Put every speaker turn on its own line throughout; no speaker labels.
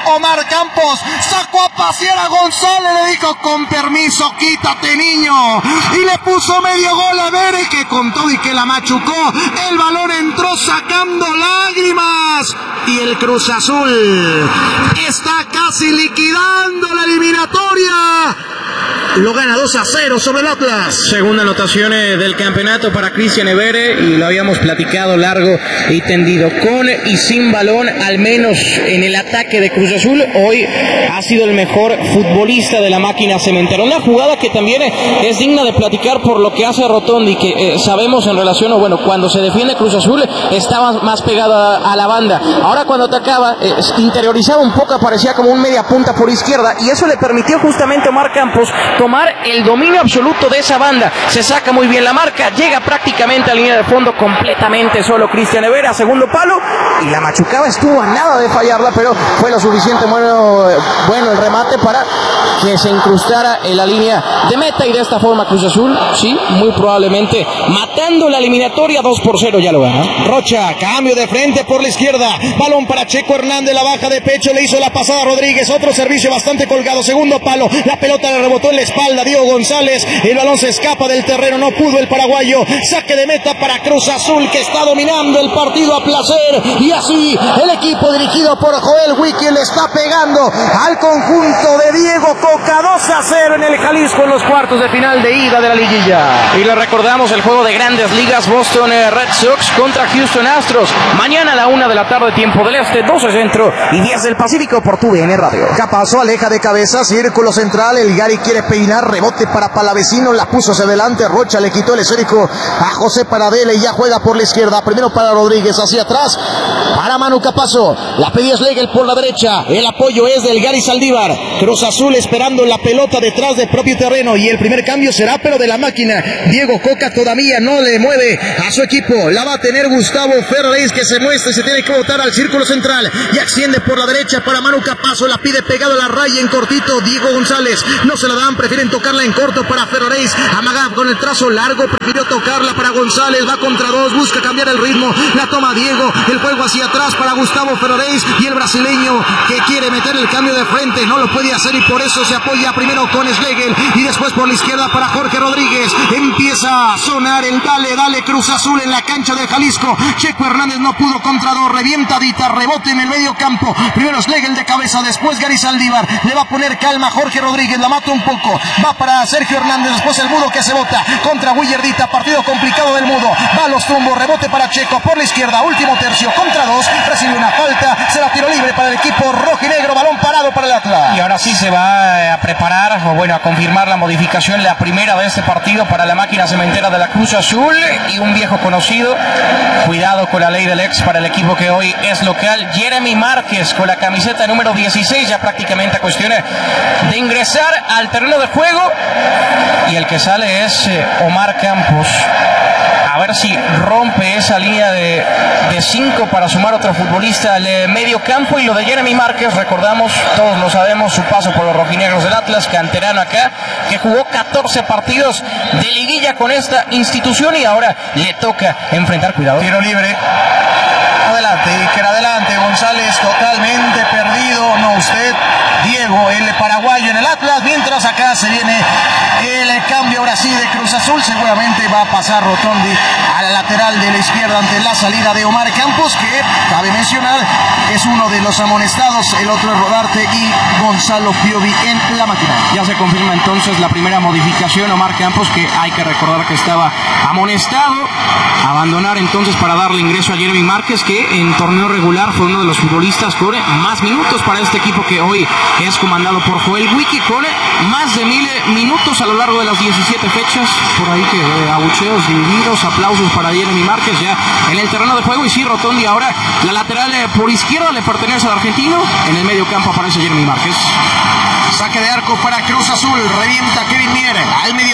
Omar Campos sacó a pasear a González, le dijo con permiso, quítate niño, y le puso medio gol a Vere, que con todo y que la machucó, el balón entró sacando lágrimas, y el Cruz Azul está casi liquidando la eliminatoria. Lo gana 2-0 sobre el Atlas.
Segunda anotación del campeonato para Cristian Evere, y lo habíamos platicado largo y tendido. Con y sin balón, al menos en el ataque de Cruz Azul, hoy ha sido el mejor futbolista de la máquina cementera. Una jugada que también es digna de platicar por lo que hace Rotondi, que sabemos en relación, o bueno, cuando se defiende Cruz Azul estaba más pegado a la banda. Ahora cuando atacaba, interiorizaba un poco, parecía como un media punta por izquierda, y eso le permitió justamente a Omar Campos tomar el dominio absoluto de esa banda. Se saca muy bien la marca, llega prácticamente a línea de fondo completamente solo Cristian Evere a segundo palo, y la machucaba, estuvo a nada de fallarla, pero fue lo suficiente bueno el remate para que se incrustara en la línea de meta, y de esta forma Cruz Azul, sí, muy probablemente matando la eliminatoria 2-0, ya lo gana.
Rocha, cambio de frente por la izquierda, balón para Checo Hernández, la baja de pecho, le hizo la pasada a Rodríguez, otro servicio bastante colgado, segundo palo, la pelota le rebotó en la espalda, Diego González, el balón se escapa del terreno, no pudo el paraguayo, saque de meta para Cruz Azul, que está dominando el partido a placer, y así el equipo dirigido por Joel Wiki le está pegando al conjunto de Diego Coca, 2-0 en el Jalisco en los cuartos de final de ida de la liguilla.
Y le recordamos el juego de Grandes Ligas, Boston Red Sox contra Houston Astros, mañana a la 1 de la tarde, tiempo del este, 12 centro y 10 del Pacífico por TUDN Radio.
Capazo aleja de cabeza, círculo central, el Gary quiere peinar, rebote para Palavecino, la puso hacia adelante, Rocha le quitó el esférico a José Paradela, y ya juega por la izquierda, primero para Rodríguez, hacia atrás para Manu Capazo, la pedía Schlegel por la derecha, el apoyo es del Gary Saldívar, Cruz Azul esperando la pelota detrás del propio terreno, y el primer cambio será pero de la máquina. Diego Coca todavía no le mueve a su equipo, la va a tener Gustavo Ferreira, que se muestra y se tiene que botar al círculo central, y extiende por la derecha para Manu Capazo, la pide pegado a la raya en cortito, Diego González, no se la dan, prefieren tocarla en corto para Ferreira, Amagab con el trazo largo, prefirió tocarla para González, va contra dos, busca cambiar el ritmo, la toma Diego, el juego hacia atrás para Gustavo Ferreira, y el brasileño que quiere meter el cambio de frente, no lo puede hacer, y por eso se apoya primero con Schlegel, y después por la izquierda para Jorge Rodríguez, empieza a sonar el dale Cruz Azul en la cancha de Jalisco, Checo Hernández no pudo contra dos, revienta Dita, rebote en el medio campo, primero Schlegel de cabeza, después Gary Saldívar, le va a poner calma Jorge Rodríguez, la mata un poco, va para Sergio Hernández, después el Mudo que se bota contra Willardita, partido complicado del Mudo, va a los tumbos, rebote para Checo por la izquierda, último tercio, contra dos, recibe una falta, será tiro libre para el equipo rojinegro, balón parado para el Atlas.
Y ahora sí se va a preparar, o bueno, a confirmar la modificación, la primera de este partido para la máquina cementera de la Cruz Azul, y un viejo conocido, cuidado con la ley del ex para el equipo que hoy es local, Jeremy Márquez con la camiseta número 16, ya prácticamente a cuestión de ingresar al terreno de juego, y el que sale es Omar Campos, a ver si rompe esa línea de 5 para sumar otro futbolista al medio campo. Y lo de Jeremy Márquez, recordamos, todos lo sabemos, su paso por los rojinegros del Atlas, canterano acá, que jugó 14 partidos de liguilla con esta institución, y ahora le toca enfrentar, cuidado,
tiro libre, adelante, Iker, adelante, González totalmente perdido, no usted, Diego, el paraguayo en el Atlas, mientras acá se viene el cambio ahora sí de Cruz Azul, seguramente va a pasar Rotondi a la lateral de la izquierda ante la salida de Omar Campos, que cabe mencionar es uno de los amonestados, el otro es Rodarte y Gonzalo Piovi en la máquina.
Ya se confirma entonces la primera modificación, Omar Campos, que hay que recordar que estaba amonestado, abandonar entonces para darle ingreso a Jeremy Márquez, que en torneo regular fue uno de los futbolistas con más minutos para este equipo que hoy es comandado por Joel Wiki, con más de 1000 minutos a lo largo de las 17 fechas, por ahí que abucheos divididos, aplausos para Jeremy Márquez ya en el terreno de juego. Y sí, Rotondi ahora la lateral por izquierda le pertenece al argentino, en el medio campo aparece Jeremy Márquez.
Saque de arco para Cruz Azul, revienta Kevin Mier al medio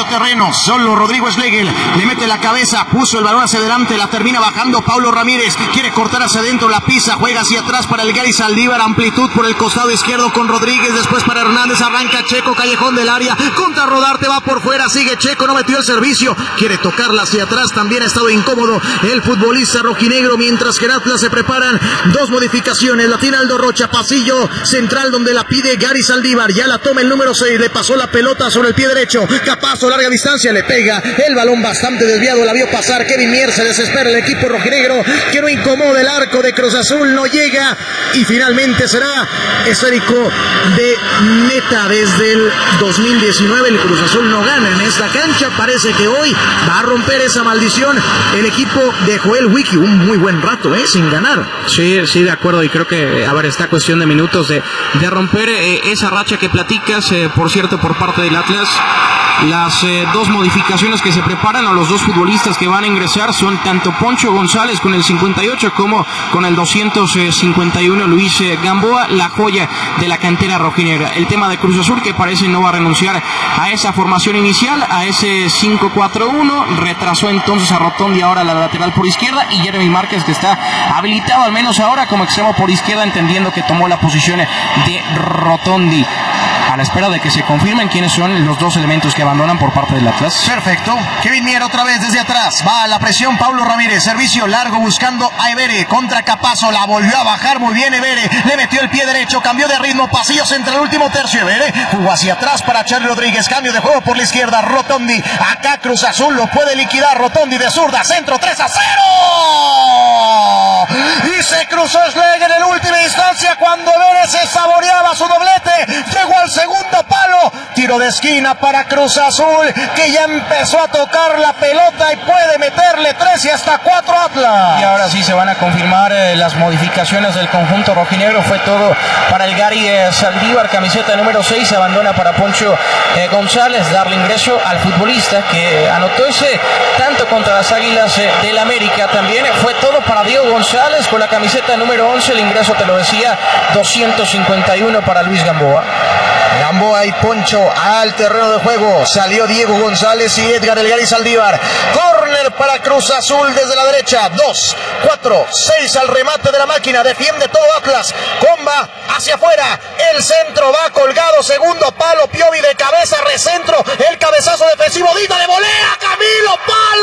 terreno, solo Rodrigo Schlegel, le mete la cabeza, puso el balón hacia adelante, la termina bajando Paulo Ramírez, quiere cortar hacia adentro, la pisa, juega hacia atrás para el Gary Saldívar, amplitud por el costado izquierdo con Rodríguez, después para Hernández, arranca Checo, callejón del área, contra Rodarte, va por fuera, sigue Checo, no metió el servicio, quiere tocarla hacia atrás, también ha estado incómodo el futbolista rojinegro, mientras que en Atlas se preparan dos modificaciones, la tiene Aldo Rocha, pasillo central donde la pide Gary Saldívar, ya la toma el número 6, le pasó la pelota sobre el pie derecho, Capazo, larga distancia, le pega el balón bastante desviado, la vio pasar Kevin Mier, se desespera el equipo rojinegro, que no incomoda el arco de Cruz Azul, no llega, y finalmente será esférico de meta. Desde el 2019 el Cruz Azul no gana en esta cancha, parece que hoy va a romper esa maldición el equipo de Joel Wiki, un muy buen rato, sin ganar.
Sí, de acuerdo, y creo que, está cuestión de minutos de romper esa racha que platicas, por cierto, por parte del Atlas. Las dos modificaciones que se preparan, o los dos futbolistas que van a ingresar, son tanto Poncho González con el 58 como con el 251 Luis Gamboa, la joya de la cantera rojinegra. El tema de Cruz Azul, que parece no va a renunciar a esa formación inicial, a ese 5-4-1, retrasó entonces a Rotondi ahora a la lateral por izquierda, y Jeremy Márquez, que está habilitado al menos ahora como extremo por izquierda, entendiendo que tomó la posición de Rotondi, a la espera de que se confirmen quiénes son los dos elementos que abandonan por parte del Atlas.
Perfecto, Kevin Mier otra vez desde atrás, va a la presión Paulo Ramírez, servicio largo buscando a Evere, contra Capazo, la volvió a bajar muy bien Evere, le metió el pie derecho, cambió de ritmo, pasillo central, último tercio, Evere jugó hacia atrás para Charly Rodríguez, cambio de juego por la izquierda, Rotondi, acá Cruz Azul lo puede liquidar, Rotondi de zurda, centro, 3-0, y se cruzó Schlegel en última instancia cuando Evere se saboreaba su doblete, llegó al segundo palo, tiro de esquina para Cruz Azul, que ya empezó a tocar la pelota y puede meterle 3 y hasta 4 Atlas.
Y ahora sí se van a confirmar las modificaciones del conjunto rojinegro. Fue todo para el Gary Saldívar, camiseta número 6, se abandona para Poncho González, darle ingreso al futbolista que anotó ese tanto contra las Águilas del América. También fue todo para Diego González con la camiseta número 11, el ingreso, te lo decía, 251 para Luis Gamboa.
Gamboa y Poncho al terreno de juego, salió Diego González y Edgar El Gary Saldívar, córner para Cruz Azul desde la derecha, 2, 4, 6 al remate de la máquina, defiende todo Atlas, comba hacia afuera, el centro va colgado, segundo palo, Piovi de cabeza, recentro, el cabezazo defensivo, Dita de volea, Camilo, palo.